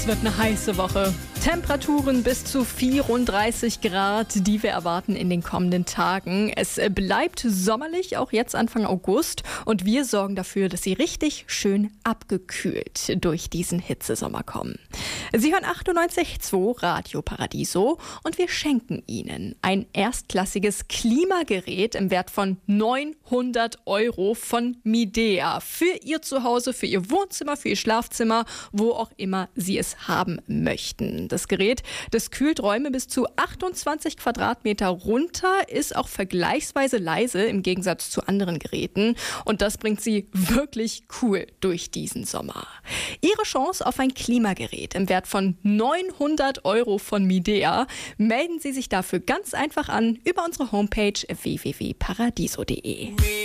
Es wird eine heiße Woche. Temperaturen bis zu 34 Grad, die wir erwarten in den kommenden Tagen. Es bleibt sommerlich, auch jetzt Anfang August. Und wir sorgen dafür, dass Sie richtig schön abgekühlt durch diesen Hitzesommer kommen. Sie hören 98.2 Radio Paradiso und wir schenken Ihnen ein erstklassiges Klimagerät im Wert von 900 € von Midea. Für Ihr Zuhause, für Ihr Wohnzimmer, für Ihr Schlafzimmer, wo auch immer Sie es haben möchten. Das Gerät, das kühlt Räume bis zu 28 Quadratmeter runter, ist auch vergleichsweise leise im Gegensatz zu anderen Geräten. Und das bringt Sie wirklich cool durch diesen Sommer. Ihre Chance auf ein Klimagerät im Wert von 900 € von Midea. Melden Sie sich dafür ganz einfach an über unsere Homepage www.paradiso.de.